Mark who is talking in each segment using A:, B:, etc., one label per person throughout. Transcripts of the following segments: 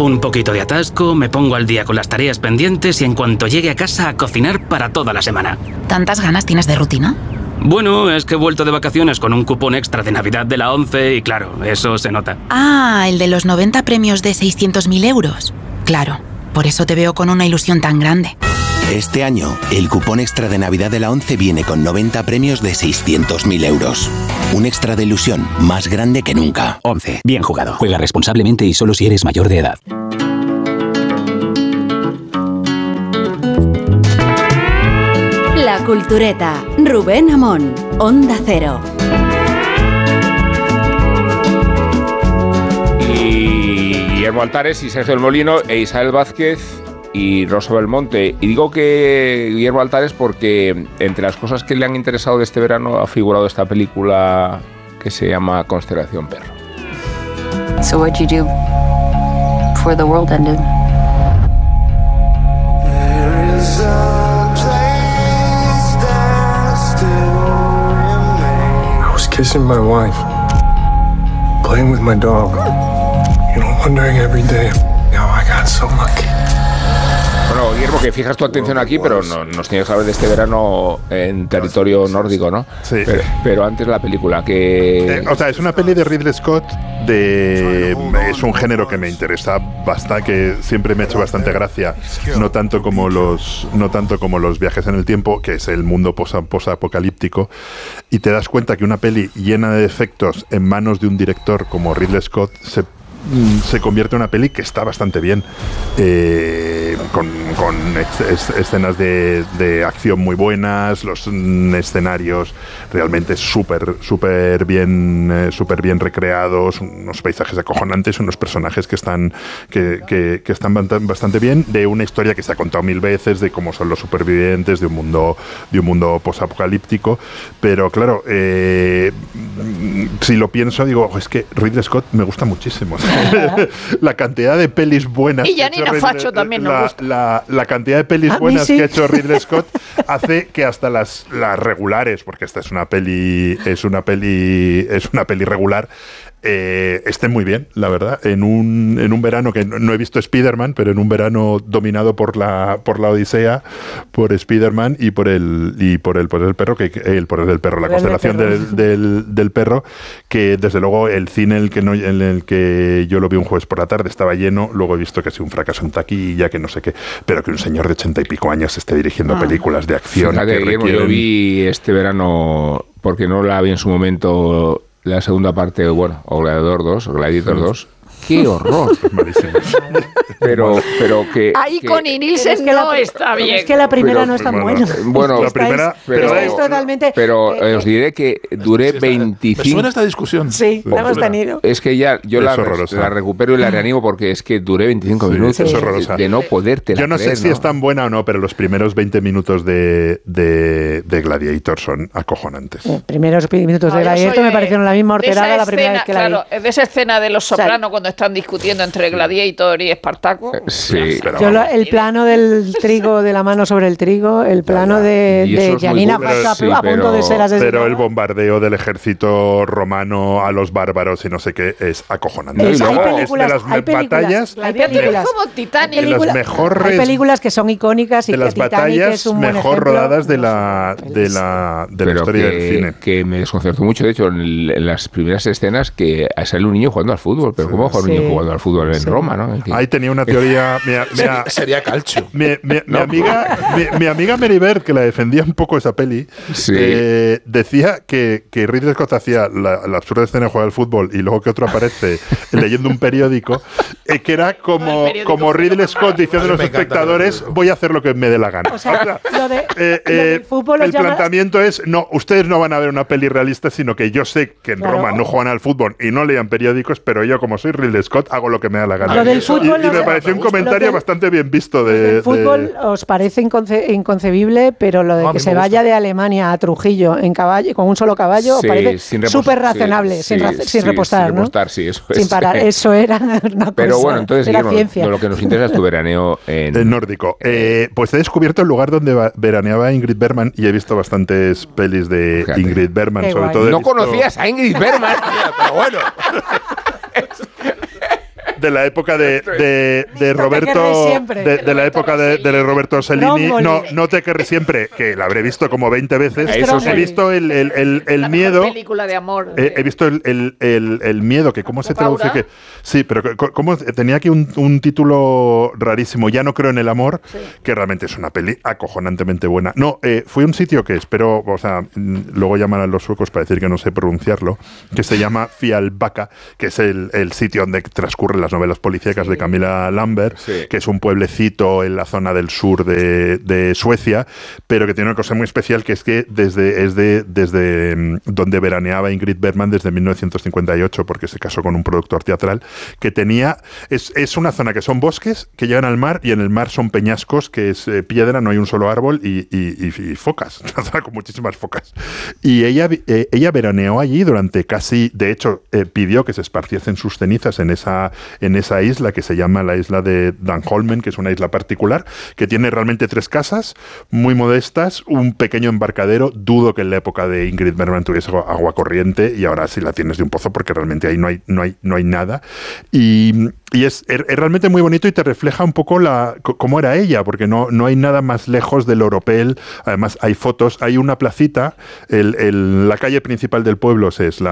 A: Un poquito de atasco, me pongo al día con las tareas pendientes y en cuanto llegue a casa a cocinar para toda la semana.
B: ¿Tantas ganas tienes de rutina?
A: Bueno, es que he vuelto de vacaciones con un cupón extra de Navidad de la 11 y claro, eso se nota.
B: Ah, el de los 90 premios de 600.000 euros. Claro, por eso te veo con una ilusión tan grande.
C: Este año, el cupón extra de Navidad de la 11 viene con 90 premios de 600.000 euros. Un extra de ilusión más grande que nunca.
D: 11. Bien jugado. Juega responsablemente y solo si eres mayor de edad.
E: La Cultureta. Rubén Amón. Onda Cero.
F: Y Guillermo Altares y Sergio del Molino e Isabel Vázquez y Rosa Belmonte. Y digo que Guillermo Altares porque entre las cosas que le han interesado de este verano ha figurado esta película que se llama Constelación Perro.
G: So what'd you do before the world ended?
H: I was kissing my wife, playing with my dog, wondering every day how I got so lucky.
F: Bueno, Guillermo, que fijas tu atención aquí, pero no, nos tienes que hablar de este verano en territorio nórdico, ¿no?
I: Sí.
F: Pero antes la película, que...
I: es una peli de Ridley Scott, es un género que me interesa bastante, que siempre me ha hecho bastante gracia, no tanto como los viajes en el tiempo, que es el mundo posapocalíptico, y te das cuenta que una peli llena de defectos en manos de un director como Ridley Scott se convierte en una peli que está bastante bien, con escenas de acción muy buenas, los escenarios realmente súper bien recreados, unos paisajes acojonantes, unos personajes que están bastante bien, de una historia que se ha contado 1000 veces de cómo son los supervivientes de un mundo posapocalíptico, pero claro, si lo pienso digo, es que Ridley Scott me gusta muchísimo. La cantidad de pelis buenas
J: y Janina Facho también nos gusta.
I: La cantidad de pelis buenas que ha hecho Ridley Scott hace que hasta las regulares, porque esta es una peli regular, estén muy bien, la verdad, en un verano que no he visto Spider-Man, pero en un verano dominado por la Odisea, por Spider-Man y por el perro, la constelación del perro, que desde luego el cine en el que yo lo vi un jueves por la tarde estaba lleno, luego he visto que ha sido un fracaso en taquilla, que no sé qué, pero que un señor de 80 y pico años esté dirigiendo películas de acción.
F: Fíjate, yo vi este verano, porque no la vi en su momento, la segunda parte, o Gladiator 2. ¡Qué horror! Pero que...
J: Ahí con Nielsen
K: es que
J: no está bien.
K: Es que la primera no es tan buena.
F: Bueno,
I: la primera...
K: Es totalmente...
F: Pero os diré que duré 25...
L: Me suena esta discusión.
K: Sí, la hemos tenido.
F: Es que ya yo la recupero y la reanimo porque es que duré 25 minutos de no poderte
I: Yo no sé si es tan buena o no, pero los primeros 20 minutos de Gladiator son acojonantes.
K: Los primeros minutos de Gladiator me parecieron la misma horterada la primera vez que la vi.
J: Claro, de esa escena de Los Sopranos cuando están discutiendo entre Gladiator y Espartaco.
F: Sí,
K: el plano del trigo, de la mano sobre el trigo, el plano de Janina Facho a punto de ser asesinada.
I: Pero el bombardeo del ejército romano a los bárbaros y no sé qué es acojonante.
K: Hay películas
J: como Titanic.
K: Hay películas que son icónicas y
I: de
K: que
I: las
K: Titanic
I: batallas
K: es un buen
I: mejor
K: ejemplo.
I: rodadas de la historia del cine.
F: Que me desconcertó mucho, de hecho, en las primeras escenas que sale un niño jugando al fútbol, pero ¿cómo juega un niño jugando al fútbol en Roma, no?
I: Ahí tenía una teoría...
L: Sería calcio.
I: Mi amiga Mary Bird, que la defendía un poco esa peli, decía que Ridley Scott hacía la absurda escena de jugar al fútbol y luego que otro aparece leyendo un periódico, que era como Ridley Scott diciendo a los espectadores, voy a hacer lo que me dé la gana.
K: O sea, lo del fútbol
I: el planteamiento es, no, ustedes no van a ver una peli realista, sino que yo sé que en Roma no juegan al fútbol y no leían periódicos, pero yo, como soy Ridley Scott, hago lo que me da la gana.
K: Lo del fútbol
I: y me pareció un comentario bastante bien visto.
K: El fútbol os parece inconcebible, pero lo de que se vaya de Alemania a Trujillo en caballo, con un solo caballo, os parece súper razonable, sin repostar, ¿no? Sin parar, eso era una cosa.
F: Pero bueno, entonces,
K: ciencia.
F: Lo que nos interesa es tu veraneo
I: en nórdico. Pues he descubierto el lugar donde veraneaba Ingrid Bergman y he visto bastantes pelis de Ingrid Bergman. Sobre todo
F: no conocías a Ingrid Bergman,
L: pero bueno.
I: de la época de Roberto, de la época de Roberto Cellini. No te querré siempre, que la habré visto como 20 veces. He visto el miedo.
J: Película de amor.
I: He visto el miedo, que cómo se traduce. Que, sí, pero cómo tenía aquí un título rarísimo. Ya no creo en el amor, que realmente es una peli acojonantemente buena. No, fue un sitio que espero, o sea, luego llamarán los suecos para decir que no sé pronunciarlo, que se llama Fjällbacka, que es el sitio donde transcurren las novelas policíacas de Camilla Lambert, que es un pueblecito en la zona del sur de Suecia, pero que tiene una cosa muy especial, que es que desde donde veraneaba Ingrid Bergman desde 1958, porque se casó con un productor teatral, que tenía, es una zona que son bosques que llegan al mar, y en el mar son peñascos, que es piedra, no hay un solo árbol, y focas, una zona con muchísimas focas. Y ella veraneó allí durante casi, de hecho, pidió que se esparciesen sus cenizas en esa isla que se llama la isla de Danholmen, que es una isla particular, que tiene realmente 3 casas muy modestas, un pequeño embarcadero. Dudo que en la época de Ingrid Bergman tuviese agua corriente, y ahora sí la tienes de un pozo, porque realmente ahí no hay nada. Y es realmente muy bonito, y te refleja un poco cómo era ella, porque no hay nada más lejos del Oropel. Además hay fotos, hay una placita, la calle principal del pueblo es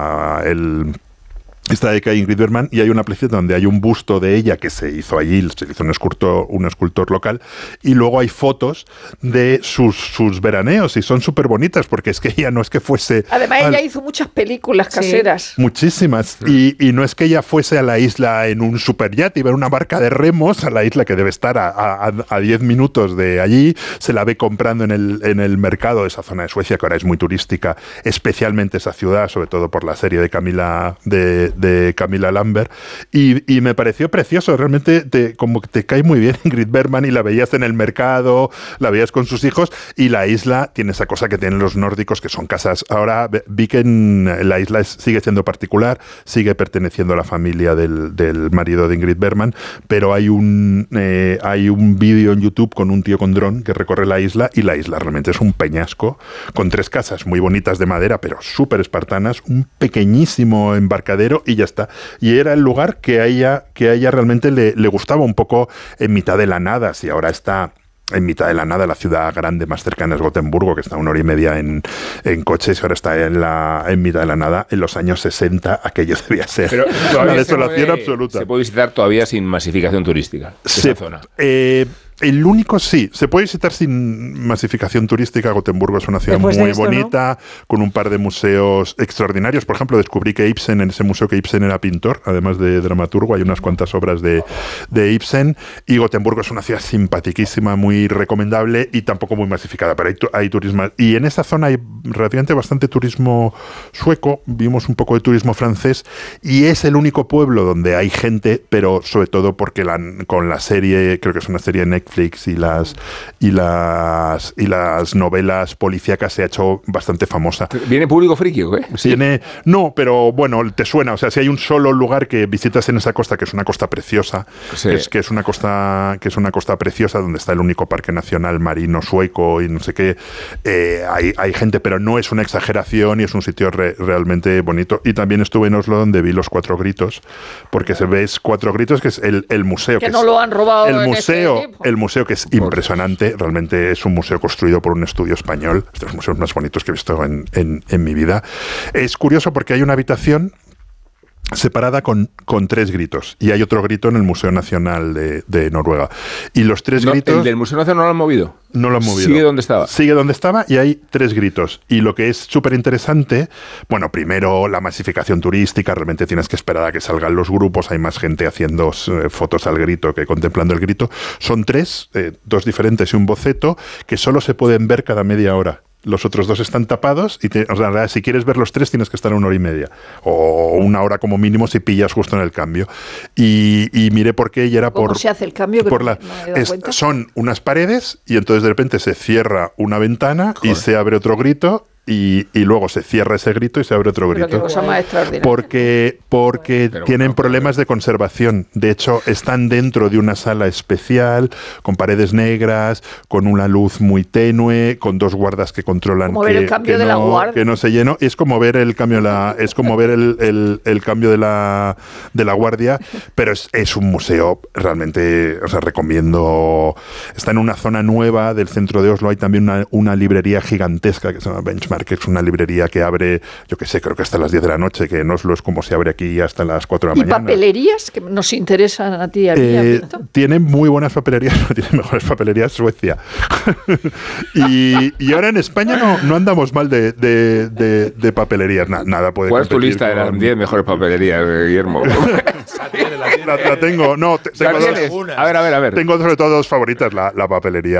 I: esta de Ingrid Bergman, y hay una placita donde hay un busto de ella que se hizo allí, se hizo un escultor local, y luego hay fotos de sus veraneos, y son súper bonitas, porque es que ella no es que fuese...
J: Además ella hizo muchas películas caseras.
I: Muchísimas, y no es que ella fuese a la isla en un superyate, iba en una barca de remos a la isla, que debe estar a 10 minutos de allí. Se la ve comprando en el mercado de esa zona de Suecia, que ahora es muy turística, especialmente esa ciudad, sobre todo por la serie de Camilla Lambert, y me pareció precioso. Realmente como que te cae muy bien Ingrid Bergman, y la veías en el mercado, la veías con sus hijos, y la isla tiene esa cosa que tienen los nórdicos, que son casas. Ahora vi que la isla sigue siendo particular, sigue perteneciendo a la familia del marido de Ingrid Bergman, pero hay un vídeo en YouTube con un tío con dron que recorre la isla, y la isla realmente es un peñasco con 3 casas muy bonitas de madera, pero súper espartanas, un pequeñísimo embarcadero, y ya está. Y era el lugar que a ella realmente le gustaba, un poco en mitad de la nada. Si ahora está en mitad de la nada, la ciudad grande más cercana es Gotemburgo, que está a 1 hora y media en coches, y ahora está en mitad de la nada. En los años 60 aquello debía ser una desolación absoluta.
F: Se puede visitar todavía sin masificación turística esa zona.
I: El único sí, se puede visitar sin masificación turística. Gotemburgo es una ciudad muy bonita, ¿no? Con un par de museos extraordinarios. Por ejemplo, descubrí que Ibsen, en ese museo, que Ibsen era pintor, además de dramaturgo. Hay unas cuantas obras de Ibsen. Y Gotemburgo es una ciudad simpaticísima, muy recomendable, y tampoco muy masificada, pero hay turismo. Y en esa zona hay relativamente bastante turismo sueco. Vimos un poco de turismo francés, y es el único pueblo donde hay gente, pero sobre todo porque con la serie, creo que es una serie de Netflix, y las novelas policíacas, se ha hecho bastante famosa.
F: ¿Viene público friki o qué?
I: Sí. No, pero bueno, te suena. O sea, si hay un solo lugar que visitas en esa costa, que es una costa preciosa, que es una costa preciosa, donde está el único parque nacional marino sueco y no sé qué, hay gente, pero no es una exageración, y es un sitio realmente bonito. Y también estuve en Oslo, donde vi los 4 gritos, porque se ves 4 gritos, que es el museo.
J: Que no lo han robado
I: el museo, que es impresionante. Realmente es un museo construido por un estudio español, de los museos más bonitos que he visto en mi vida. Es curioso porque hay una habitación separada con 3 gritos, y hay otro grito en el Museo Nacional de Noruega, y los 3 gritos...
F: ¿El del Museo Nacional no lo han movido?
I: No lo han movido.
F: Sigue donde estaba,
I: y hay 3 gritos. Y lo que es súper interesante, bueno, primero la masificación turística, realmente tienes que esperar a que salgan los grupos, hay más gente haciendo fotos al grito que contemplando el grito. Son 3, 2 diferentes y un boceto, que solo se pueden ver cada media hora. Los otros 2 están tapados, y o sea, si quieres ver los 3 tienes que estar 1 hora y media, o 1 hora como mínimo si pillas justo en el cambio. Y miré por qué, y era
J: ¿Cómo se hace el cambio?
I: Son unas paredes, y entonces de repente se cierra una ventana, y se abre otro grito, y luego se cierra ese grito y se abre otro grito.
J: Qué cosa más extraordinaria.
I: Porque tienen problemas de conservación. De hecho, están dentro de una sala especial, con paredes negras, con una luz muy tenue, con 2 guardas que controlan
J: como ver el cambio de la guardia.
I: Que no se llenó. Es como ver el cambio el cambio de la guardia, pero es un museo realmente, o sea, recomiendo. Está en una zona nueva del centro de Oslo. Hay también una librería gigantesca que se llama Benchmark, que es una librería que abre, yo qué sé, creo que hasta las 10 de la noche, que en Oslo es como se abre aquí hasta las 4 de la mañana.
J: ¿Y papelerías que nos interesan a ti y a mí?
I: Tienen muy buenas papelerías, no tienen mejores papelerías Suecia. y ahora en España no andamos mal de papelerías, nada puede.
F: ¿Cuál es tu lista de las 10 mejores papelerías, Guillermo?
I: La tengo, no, tengo dos.
F: A ver.
I: Tengo sobre todo 2 favoritas, la papelería